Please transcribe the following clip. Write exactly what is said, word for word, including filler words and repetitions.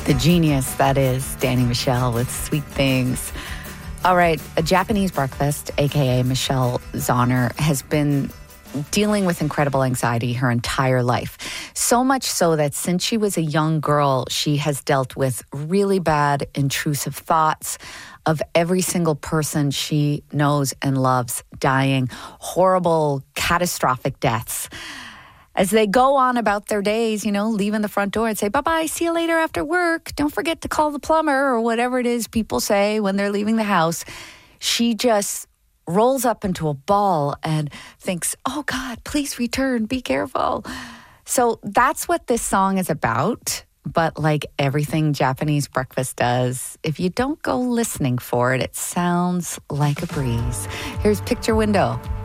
The genius that is Danny Michel with Sweet Things. All right, a Japanese breakfast, a k a. Michelle Zauner, has been dealing with incredible anxiety her entire life. So much so that since she was a young girl, she has dealt with really bad, intrusive thoughts of every single person she knows and loves dying, horrible, catastrophic deaths. As they go on about their days, you know, leaving the front door and say, bye-bye, see you later after work. Don't forget to call the plumber, or whatever it is people say when they're leaving the house. She just rolls up into a ball and thinks, oh God, please return, be careful. So that's what this song is about. But like everything Japanese breakfast does, if you don't go listening for it, it sounds like a breeze. Here's Picture Window.